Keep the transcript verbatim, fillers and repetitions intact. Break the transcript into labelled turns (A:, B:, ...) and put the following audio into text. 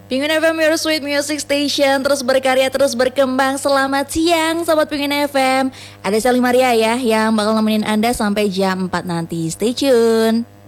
A: Penguin F M, your sweet music station, terus berkarya, terus berkembang. Selamat siang Sobat Penguin F M. Ada Sally Maria ya yang bakal nemenin Anda sampai jam empat nanti. Stay tune.